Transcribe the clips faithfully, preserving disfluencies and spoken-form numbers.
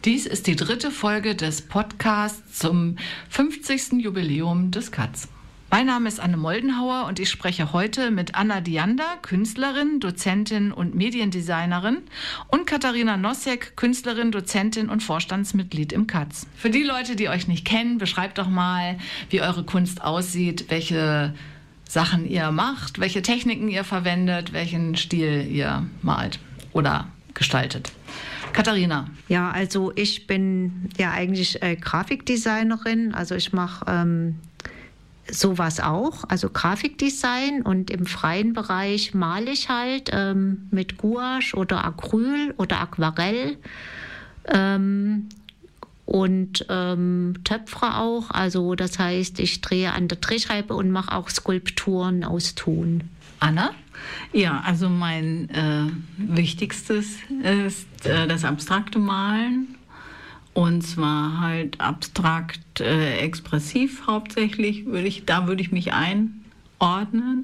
Dies ist die dritte Folge des Podcasts zum fünfzigsten Jubiläum des Katz. Mein Name ist Anne Moldenhauer und ich spreche heute mit Anna Diander, Künstlerin, Dozentin und Mediendesignerin, und Katharina Nossek, Künstlerin, Dozentin und Vorstandsmitglied im Katz. Für die Leute, die euch nicht kennen, beschreibt doch mal, wie eure Kunst aussieht, welche Sachen ihr macht, welche Techniken ihr verwendet, welchen Stil ihr malt oder gestaltet. Katharina. Ja, also ich bin ja eigentlich äh, Grafikdesignerin, also ich mache ähm, sowas auch, also Grafikdesign, und im freien Bereich male ich halt ähm, mit Gouache oder Acryl oder Aquarell ähm, und ähm, töpfere auch, also das heißt, ich drehe an der Drehscheibe und mache auch Skulpturen aus Ton. Anna? Ja, also mein äh, wichtigstes ist äh, das abstrakte Malen. Und zwar halt abstrakt, äh, expressiv hauptsächlich, würde ich, da würde ich mich einordnen.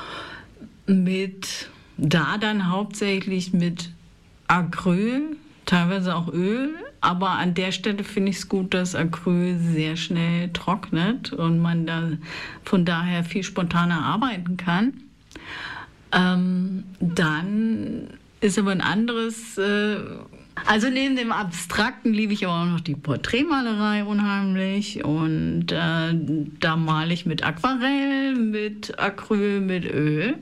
Mit, da dann hauptsächlich mit Acryl, teilweise auch Öl. Aber an der Stelle finde ich es gut, dass Acryl sehr schnell trocknet und man da von daher viel spontaner arbeiten kann. Ähm, dann ist aber ein anderes... Äh, Also neben dem Abstrakten liebe ich aber auch noch die Porträtmalerei unheimlich, und äh, da male ich mit Aquarell, mit Acryl, mit Öl.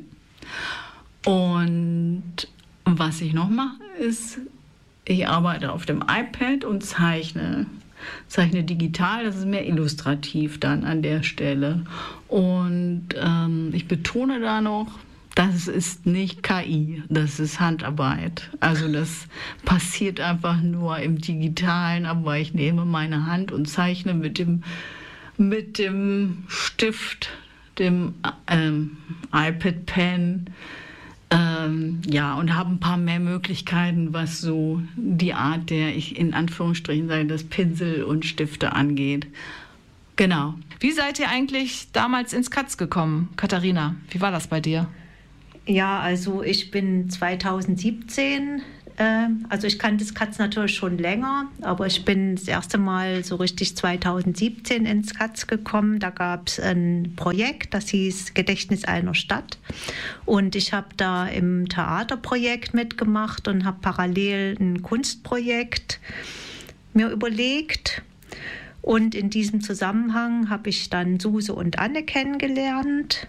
Und was ich noch mache, ist, ich arbeite auf dem iPad und zeichne. Zeichne digital, das ist mehr illustrativ dann an der Stelle. Und ähm, ich betone da noch, das ist nicht K I, das ist Handarbeit. Also das passiert einfach nur im Digitalen, aber ich nehme meine Hand und zeichne mit dem, mit dem Stift, dem ähm, iPad Pen, ähm, ja, und habe ein paar mehr Möglichkeiten, was so die Art der, ich in Anführungsstrichen sage, das Pinsel und Stifte angeht. Genau. Wie seid ihr eigentlich damals ins Katz gekommen, Katharina? Wie war das bei dir? Ja, also ich bin zweitausendsiebzehn, äh, also ich kannte das Katz natürlich schon länger, aber ich bin das erste Mal so richtig zweitausendsiebzehn ins Katz gekommen. Da gab es ein Projekt, das hieß Gedächtnis einer Stadt, und ich habe da im Theaterprojekt mitgemacht und habe parallel ein Kunstprojekt mir überlegt. Und in diesem Zusammenhang habe ich dann Suse und Anne kennengelernt,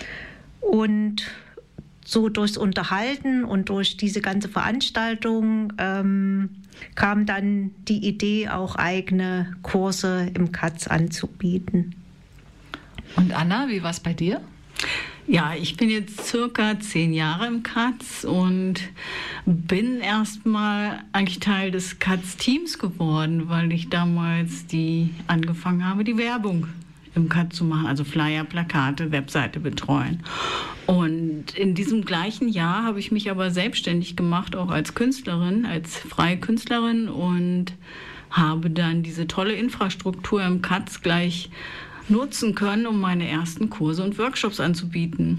und so durchs Unterhalten und durch diese ganze Veranstaltung ähm, kam dann die Idee, auch eigene Kurse im Katz anzubieten. Und Anna, wie war es bei dir? Ja, ich bin jetzt circa zehn Jahre im Katz und bin erstmal eigentlich Teil des Katz-Teams geworden, weil ich damals die angefangen habe, die Werbung im Katz zu machen, also Flyer, Plakate, Webseite betreuen. Und in diesem gleichen Jahr habe ich mich aber selbstständig gemacht, auch als Künstlerin, als freie Künstlerin, und habe dann diese tolle Infrastruktur im Katz gleich nutzen können, um meine ersten Kurse und Workshops anzubieten.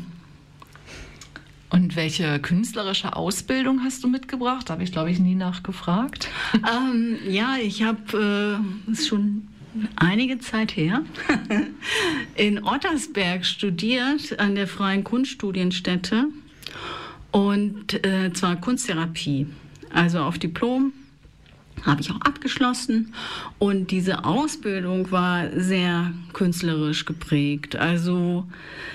Und welche künstlerische Ausbildung hast du mitgebracht? Da habe ich, glaube ich, nie nachgefragt. ähm, ja, ich habe äh, es schon einige Zeit her in Ottersberg studiert an der Freien Kunststudienstätte, und äh, zwar Kunsttherapie, also auf Diplom. Habe ich auch abgeschlossen, und diese Ausbildung war sehr künstlerisch geprägt. Also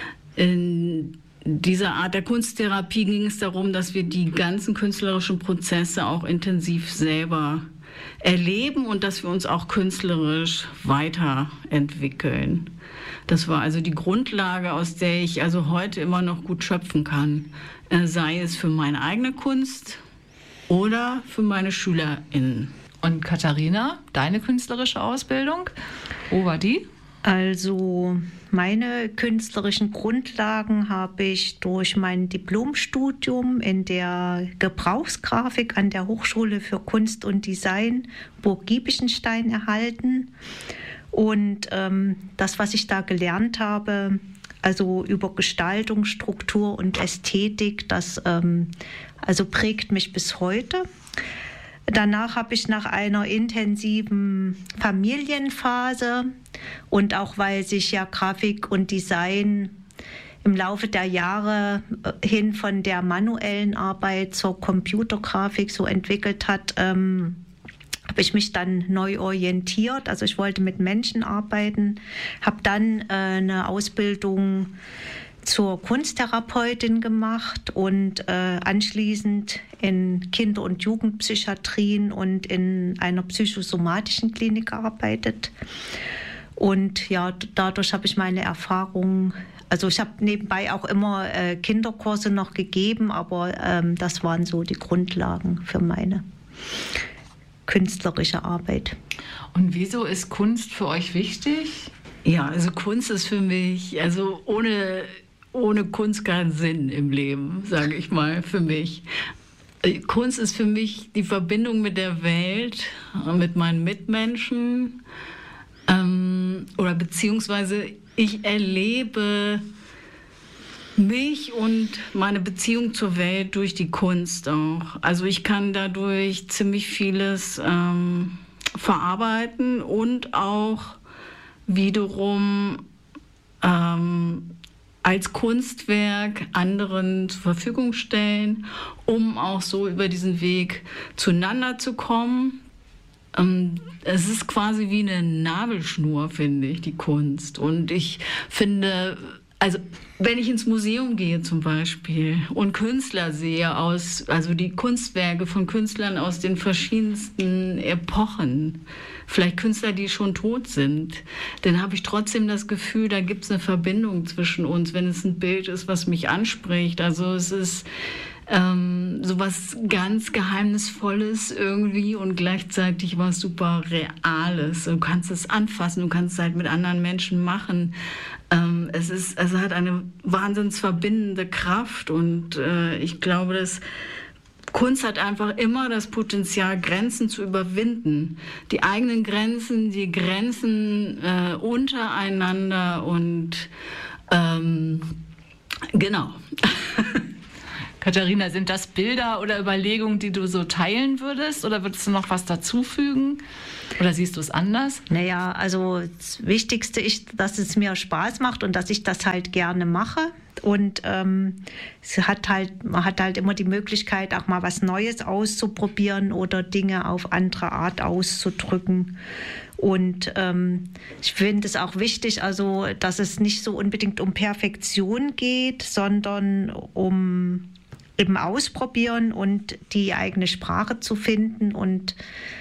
in dieser Art der Kunsttherapie ging es darum, dass wir die ganzen künstlerischen Prozesse auch intensiv selber erleben und dass wir uns auch künstlerisch weiterentwickeln. Das war also die Grundlage, aus der ich also heute immer noch gut schöpfen kann, sei es für meine eigene Kunst oder für meine SchülerInnen. Und Katharina, deine künstlerische Ausbildung, wo war die? Also meine künstlerischen Grundlagen habe ich durch mein Diplomstudium in der Gebrauchsgrafik an der Hochschule für Kunst und Design Burg Giebichenstein erhalten. Und ähm, das, was ich da gelernt habe, also über Gestaltung, Struktur und Ästhetik, das ähm, also prägt mich bis heute. Danach habe ich nach einer intensiven Familienphase und auch weil sich ja Grafik und Design im Laufe der Jahre hin von der manuellen Arbeit zur Computergrafik so entwickelt hat, ähm, habe ich mich dann neu orientiert. Also ich wollte mit Menschen arbeiten, habe dann äh, eine Ausbildung zur Kunsttherapeutin gemacht und äh, anschließend in Kinder- und Jugendpsychiatrien und in einer psychosomatischen Klinik gearbeitet. Und ja, dadurch habe ich meine Erfahrungen, also ich habe nebenbei auch immer äh, Kinderkurse noch gegeben, aber ähm, das waren so die Grundlagen für meine künstlerische Arbeit. Und wieso ist Kunst für euch wichtig? Ja, also Kunst ist für mich, also ohne, ohne Kunst keinen Sinn im Leben, sage ich mal, für mich. Kunst ist für mich die Verbindung mit der Welt, mit meinen Mitmenschen, ähm, oder beziehungsweise ich erlebe mich und meine Beziehung zur Welt durch die Kunst auch. Also ich kann dadurch ziemlich vieles ähm, verarbeiten und auch wiederum ähm, als Kunstwerk anderen zur Verfügung stellen, um auch so über diesen Weg zueinander zu kommen. Ähm, es ist quasi wie eine Nabelschnur, finde ich, die Kunst. Und ich finde, also wenn ich ins Museum gehe zum Beispiel und Künstler sehe, aus, also die Kunstwerke von Künstlern aus den verschiedensten Epochen, vielleicht Künstler, die schon tot sind, dann habe ich trotzdem das Gefühl, da gibt es eine Verbindung zwischen uns, wenn es ein Bild ist, was mich anspricht. Also es ist ähm, so was ganz Geheimnisvolles irgendwie und gleichzeitig was super Reales. Du kannst es anfassen, du kannst es halt mit anderen Menschen machen. Ähm, es ist, es hat eine wahnsinns verbindende Kraft und äh, ich glaube, dass Kunst hat einfach immer das Potenzial, Grenzen zu überwinden. Die eigenen Grenzen, die Grenzen äh, untereinander und ähm, genau. Katharina, sind das Bilder oder Überlegungen, die du so teilen würdest? Oder würdest du noch was dazufügen? Oder siehst du es anders? Naja, also das Wichtigste ist, dass es mir Spaß macht und dass ich das halt gerne mache. Und ähm, es hat halt, man hat halt immer die Möglichkeit, auch mal was Neues auszuprobieren oder Dinge auf andere Art auszudrücken. Und ähm, ich finde es auch wichtig, also dass es nicht so unbedingt um Perfektion geht, sondern um eben Ausprobieren und die eigene Sprache zu finden und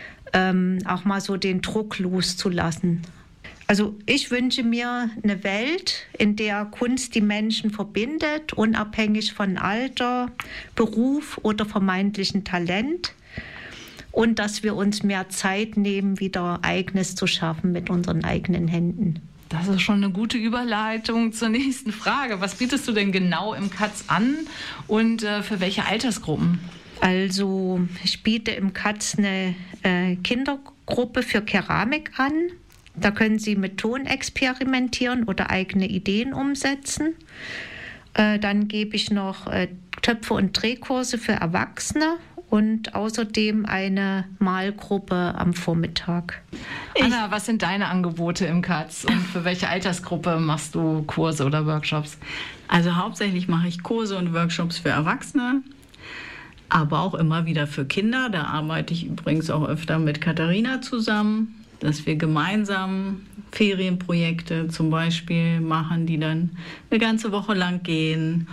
ähm, auch mal so den Druck loszulassen. Also ich wünsche mir eine Welt, in der Kunst die Menschen verbindet, unabhängig von Alter, Beruf oder vermeintlichem Talent. Und dass wir uns mehr Zeit nehmen, wieder Eigenes zu schaffen mit unseren eigenen Händen. Das ist schon eine gute Überleitung zur nächsten Frage. Was bietest du denn genau im Katz an und äh, für welche Altersgruppen? Also ich biete im Katz eine äh, Kindergruppe für Keramik an. Da können Sie mit Ton experimentieren oder eigene Ideen umsetzen. Äh, dann gebe ich noch äh, Töpfe- und Drehkurse für Erwachsene und außerdem eine Malgruppe am Vormittag. Ich Anna, was sind deine Angebote im Katz und für welche Altersgruppe machst du Kurse oder Workshops? Also hauptsächlich mache ich Kurse und Workshops für Erwachsene, aber auch immer wieder für Kinder. Da arbeite ich übrigens auch öfter mit Katharina zusammen, dass wir gemeinsam Ferienprojekte zum Beispiel machen, die dann eine ganze Woche lang gehen.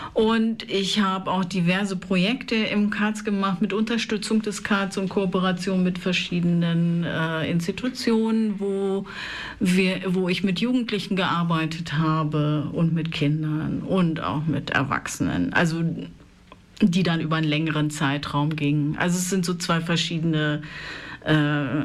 Und ich habe auch diverse Projekte im Katz gemacht mit Unterstützung des Katz und Kooperation mit verschiedenen äh, Institutionen, wo, wir, wo ich mit Jugendlichen gearbeitet habe und mit Kindern und auch mit Erwachsenen. Also die dann über einen längeren Zeitraum gingen. Also es sind so zwei verschiedene äh,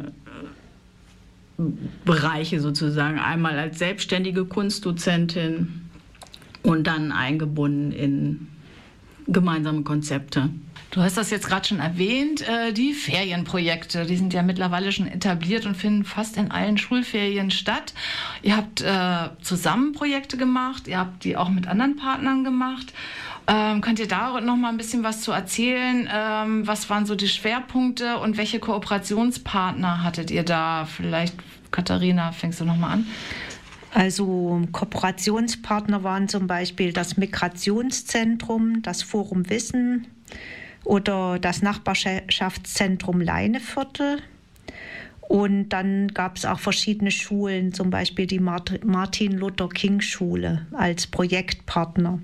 Bereiche sozusagen. Einmal als selbstständige Kunstdozentin und dann eingebunden in gemeinsame Konzepte. Du hast das jetzt gerade schon erwähnt, äh, die Ferienprojekte, die sind ja mittlerweile schon etabliert und finden fast in allen Schulferien statt. Ihr habt äh, zusammen Projekte gemacht, ihr habt die auch mit anderen Partnern gemacht. Ähm, könnt ihr da noch mal ein bisschen was zu erzählen? Ähm, was waren so die Schwerpunkte und welche Kooperationspartner hattet ihr da? Vielleicht, Katharina, fängst du noch mal an? Also Kooperationspartner waren zum Beispiel das Migrationszentrum, das Forum Wissen oder das Nachbarschaftszentrum Leineviertel. Und dann gab es auch verschiedene Schulen, zum Beispiel die Martin-Luther-King-Schule als Projektpartner.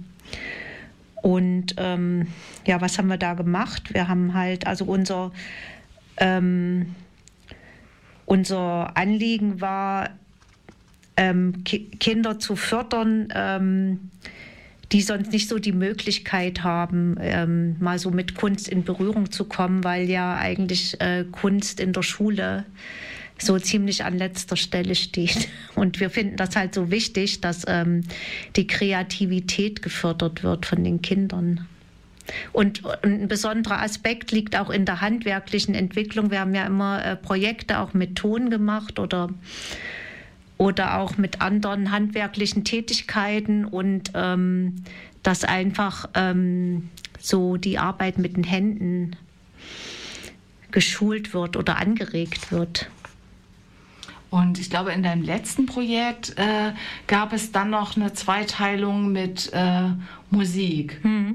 Und ähm, ja, was haben wir da gemacht? Wir haben halt, also unser, ähm, unser Anliegen war, ähm, Ki- Kinder zu fördern, ähm, die sonst nicht so die Möglichkeit haben, ähm, mal so mit Kunst in Berührung zu kommen, weil ja eigentlich äh, Kunst in der Schule so ziemlich an letzter Stelle steht. Und wir finden das halt so wichtig, dass ähm, die Kreativität gefördert wird von den Kindern. Und, und ein besonderer Aspekt liegt auch in der handwerklichen Entwicklung. Wir haben ja immer äh, Projekte auch mit Ton gemacht oder oder auch mit anderen handwerklichen Tätigkeiten und ähm, dass einfach ähm, so die Arbeit mit den Händen geschult wird oder angeregt wird. Und ich glaube, in deinem letzten Projekt äh, gab es dann noch eine Zweiteilung mit äh, Musik. Hm.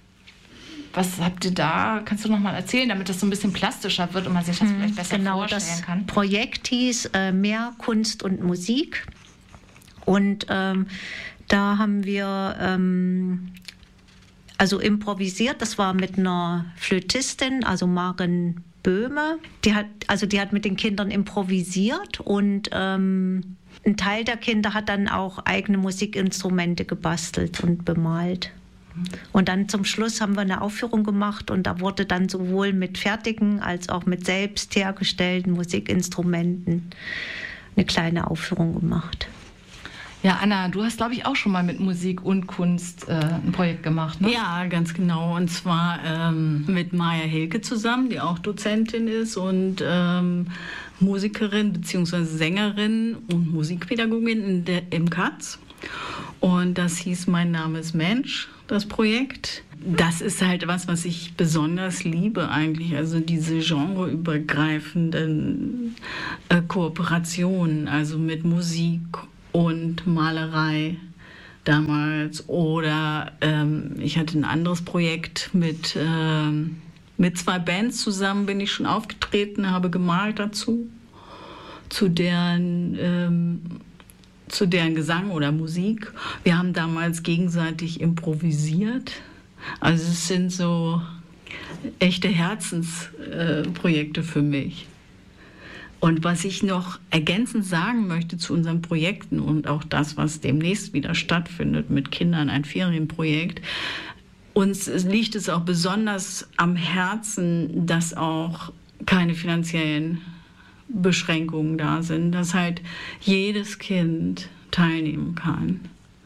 Was habt ihr da? Kannst du noch mal erzählen, damit das so ein bisschen plastischer wird und man sich das vielleicht besser genau, vorstellen das kann? Projekt hieß äh, Mehr Kunst und Musik. Und ähm, da haben wir ähm, also improvisiert. Das war mit einer Flötistin, also Maren Böhme. Die hat, also die hat mit den Kindern improvisiert und ähm, ein Teil der Kinder hat dann auch eigene Musikinstrumente gebastelt und bemalt. Und dann zum Schluss haben wir eine Aufführung gemacht und da wurde dann sowohl mit fertigen als auch mit selbst hergestellten Musikinstrumenten eine kleine Aufführung gemacht. Ja, Anna, du hast, glaube ich, auch schon mal mit Musik und Kunst äh, ein Projekt gemacht, ne? Ja, ganz genau. Und zwar ähm, mit Maja Hilke zusammen, die auch Dozentin ist und ähm, Musikerin bzw. Sängerin und Musikpädagogin in der, im Katz. Und das hieß Mein Name ist Mensch, das Projekt. Das ist halt was, was ich besonders liebe eigentlich, also diese genreübergreifenden äh, Kooperationen, also mit Musik und Malerei damals. Oder ähm, ich hatte ein anderes Projekt mit, ähm, mit zwei Bands zusammen, bin ich schon aufgetreten, habe gemalt dazu, zu deren... Ähm, zu deren Gesang oder Musik. Wir haben damals gegenseitig improvisiert. Also es sind so echte Herzensprojekte äh, für mich. Und was ich noch ergänzend sagen möchte zu unseren Projekten und auch das, was demnächst wieder stattfindet mit Kindern, ein Ferienprojekt, uns liegt es auch besonders am Herzen, dass auch keine finanziellen Beschränkungen da sind, dass halt jedes Kind teilnehmen kann.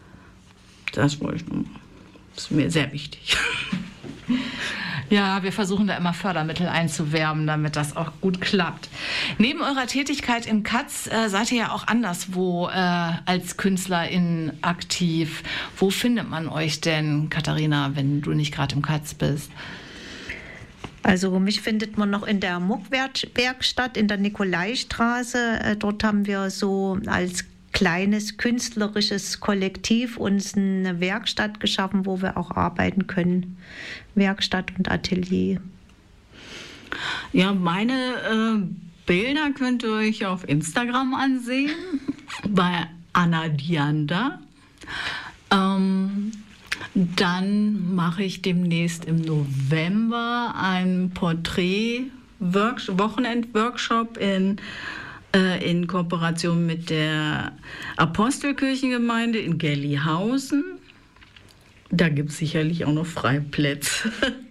Das wollte ich noch mal. Das ist mir sehr wichtig. Ja, wir versuchen da immer Fördermittel einzuwerben, damit das auch gut klappt. Neben eurer Tätigkeit im Katz äh, seid ihr ja auch anderswo äh, als KünstlerInnen aktiv. Wo findet man euch denn, Katharina, wenn du nicht gerade im Katz bist? Also mich findet man noch in der Muckwerkstatt in der Nikolaistraße. Dort haben wir so als kleines künstlerisches Kollektiv uns eine Werkstatt geschaffen, wo wir auch arbeiten können. Werkstatt und Atelier. Ja, meine äh, Bilder könnt ihr euch auf Instagram ansehen, bei Anna Dianda. Ähm, Dann mache ich demnächst im November einen Porträt-Wochenend-Workshop in, äh, in Kooperation mit der Apostelkirchengemeinde in Gellyhausen. Da gibt es sicherlich auch noch Freiplätze.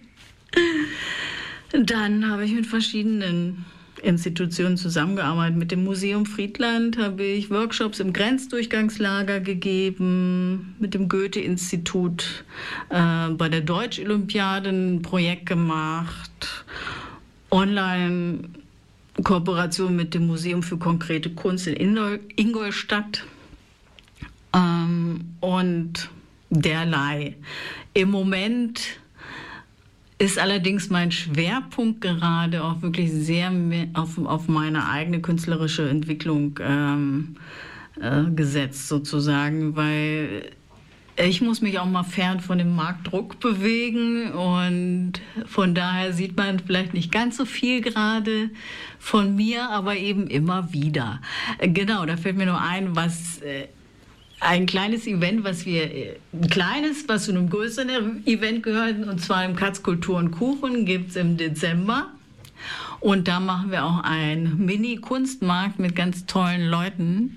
Dann habe ich mit verschiedenen Institutionen zusammengearbeitet. Mit dem Museum Friedland habe ich Workshops im Grenzdurchgangslager gegeben, mit dem Goethe-Institut äh, bei der Deutsch-Olympiade ein Projekt gemacht, Online-Kooperation mit dem Museum für konkrete Kunst in Ingolstadt. Ähm, und derlei. Im Moment ist allerdings mein Schwerpunkt gerade auch wirklich sehr auf, auf meine eigene künstlerische Entwicklung ähm, äh, gesetzt sozusagen, weil ich muss mich auch mal fern von dem Marktdruck bewegen und von daher sieht man vielleicht nicht ganz so viel gerade von mir, aber eben immer wieder. Genau, da fällt mir nur ein, was... Äh, Ein kleines Event, was wir, ein kleines, was zu einem größeren Event gehört, und zwar im Katz Kultur und Kuchen, gibt es im Dezember. Und da machen wir auch einen Mini-Kunstmarkt mit ganz tollen Leuten,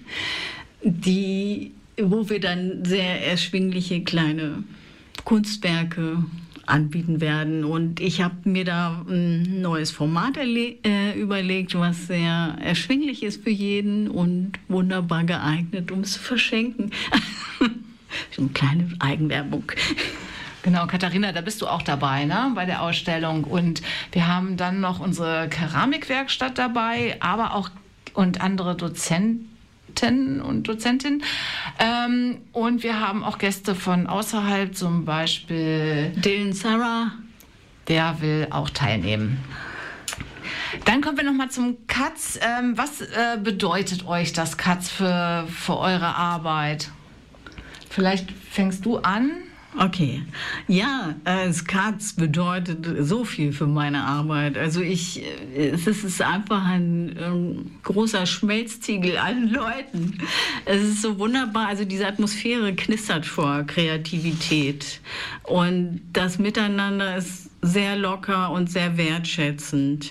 die, wo wir dann sehr erschwingliche kleine Kunstwerke anbieten werden. Und ich habe mir da ein neues Format erle- äh, überlegt, was sehr erschwinglich ist für jeden und wunderbar geeignet, um es zu verschenken. Eine kleine Eigenwerbung. Genau, Katharina, da bist du auch dabei, ne, bei der Ausstellung. Und wir haben dann noch unsere Keramikwerkstatt dabei, aber auch und andere Dozenten und Dozentin. Ähm, und wir haben auch Gäste von außerhalb, zum Beispiel Dylan Sarah. Der will auch teilnehmen. Dann kommen wir nochmal zum Katz. Ähm, was äh, bedeutet euch das Katz für, für eure Arbeit? Vielleicht fängst du an. Okay, ja, äh, Katz bedeutet so viel für meine Arbeit. Also ich, es ist einfach ein, ein großer Schmelztiegel an Leuten. Es ist so wunderbar, also diese Atmosphäre knistert vor Kreativität. Und das Miteinander ist sehr locker und sehr wertschätzend.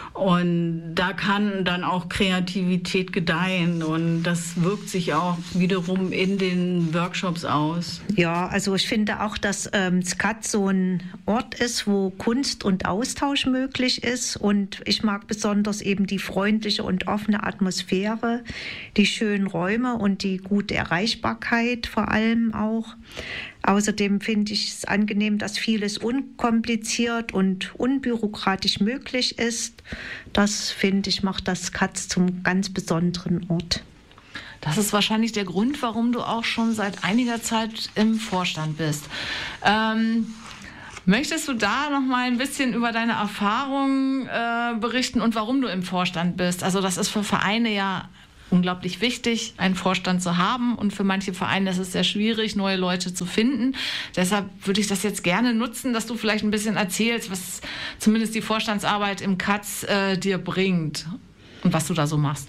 Und da kann dann auch Kreativität gedeihen und das wirkt sich auch wiederum in den Workshops aus. Ja, also ich finde auch, dass ähm, das Katz so ein Ort ist, wo Kunst und Austausch möglich ist, und ich mag besonders eben die freundliche und offene Atmosphäre, die schönen Räume und die gute Erreichbarkeit vor allem auch. Außerdem finde ich es angenehm, dass vieles unkompliziert und unbürokratisch möglich ist. Das, finde ich, macht das Katz zum ganz besonderen Ort. Das ist wahrscheinlich der Grund, warum du auch schon seit einiger Zeit im Vorstand bist. Ähm, möchtest du da noch mal ein bisschen über deine Erfahrungen äh, berichten und warum du im Vorstand bist? Also das ist für Vereine ja unglaublich wichtig, einen Vorstand zu haben, und für manche Vereine ist es sehr schwierig, neue Leute zu finden. Deshalb würde ich das jetzt gerne nutzen, dass du vielleicht ein bisschen erzählst, was zumindest die Vorstandsarbeit im Katz äh, dir bringt und was du da so machst.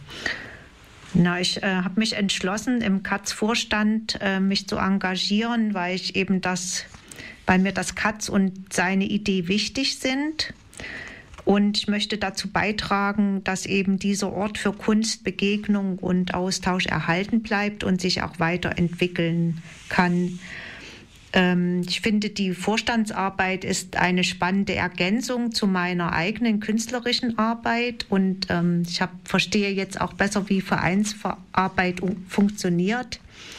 Na, ich äh, habe mich entschlossen, im Katz-Vorstand äh, mich zu engagieren, weil ich eben das, weil mir das Katz und seine Idee wichtig sind. Und ich möchte dazu beitragen, dass eben dieser Ort für Kunst, Begegnung und Austausch erhalten bleibt und sich auch weiterentwickeln kann. Ähm, ich finde, die Vorstandsarbeit ist eine spannende Ergänzung zu meiner eigenen künstlerischen Arbeit. Und ähm, ich hab, verstehe jetzt auch besser, wie Vereinsarbeit funktioniert.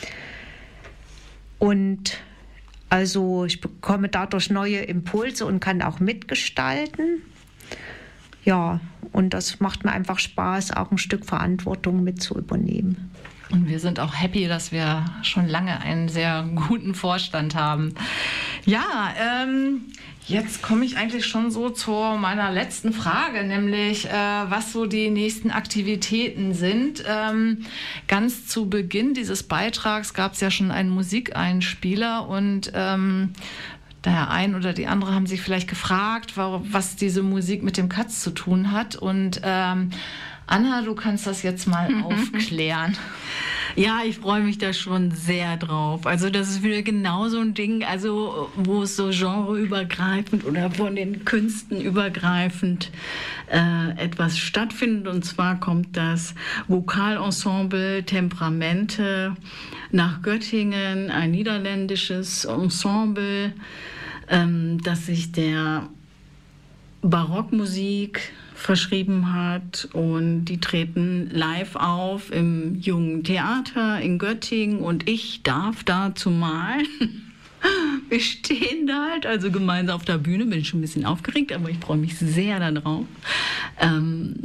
Und also ich bekomme dadurch neue Impulse und kann auch mitgestalten. Ja, und das macht mir einfach Spaß, auch ein Stück Verantwortung mit zu übernehmen. Und wir sind auch happy, dass wir schon lange einen sehr guten Vorstand haben. Ja, ähm, jetzt komme ich eigentlich schon so zu meiner letzten Frage, nämlich äh, was so die nächsten Aktivitäten sind. Ähm, ganz zu Beginn dieses Beitrags gab es ja schon einen Musikeinspieler, und ähm, der ein oder die andere haben sich vielleicht gefragt, was diese Musik mit dem Katz zu tun hat. Und ähm, Anna, du kannst das jetzt mal aufklären. Ja, ich freue mich da schon sehr drauf. Also das ist wieder genau so ein Ding, also wo es so genreübergreifend oder von den Künsten übergreifend äh, etwas stattfindet. Und zwar kommt das Vokalensemble Temperamente nach Göttingen, ein niederländisches Ensemble, ähm, das sich der Barockmusik verschrieben hat, und die treten live auf im Jungen Theater in Göttingen, und ich darf dazu malen. Wir stehen da halt, also gemeinsam auf der Bühne, bin schon ein bisschen aufgeregt, aber ich freue mich sehr darauf. Ähm,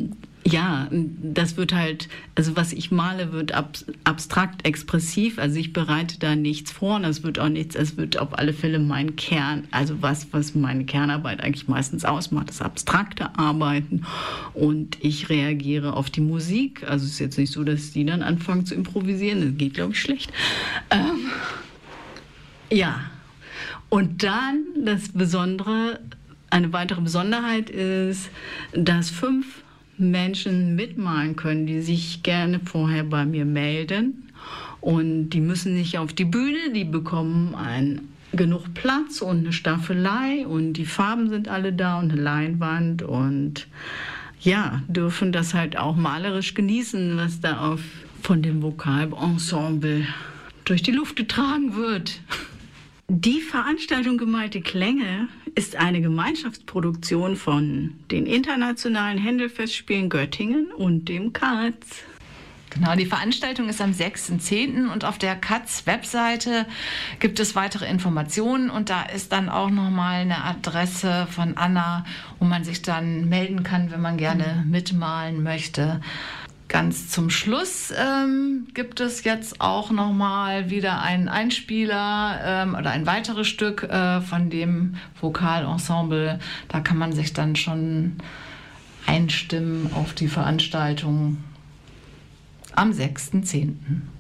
Ja, das wird halt, also was ich male, wird ab, abstrakt expressiv, also ich bereite da nichts vor und es wird auch nichts, es wird auf alle Fälle mein Kern, also was, was meine Kernarbeit eigentlich meistens ausmacht, das abstrakte Arbeiten und ich reagiere auf die Musik, also es ist jetzt nicht so, dass die dann anfangen zu improvisieren, das geht, glaube ich, schlecht. Ähm, ja, und dann das Besondere, eine weitere Besonderheit ist, dass fünf Menschen mitmalen können, die sich gerne vorher bei mir melden. Und die müssen nicht auf die Bühne, die bekommen ein, genug Platz und eine Staffelei und die Farben sind alle da und eine Leinwand und ja, dürfen das halt auch malerisch genießen, was da auf, von dem Vokalensemble durch die Luft getragen wird. Die Veranstaltung Gemalte Klänge ist eine Gemeinschaftsproduktion von den Internationalen Händelfestspielen Göttingen und dem Katz. Genau, die Veranstaltung ist am sechsten zehnten und auf der Katz-Webseite gibt es weitere Informationen und da ist dann auch nochmal eine Adresse von Anna, wo man sich dann melden kann, wenn man gerne mitmalen möchte. Ganz zum Schluss ähm, gibt es jetzt auch nochmal wieder einen Einspieler ähm, oder ein weiteres Stück äh, von dem Vokalensemble. Da kann man sich dann schon einstimmen auf die Veranstaltung am sechsten zehnten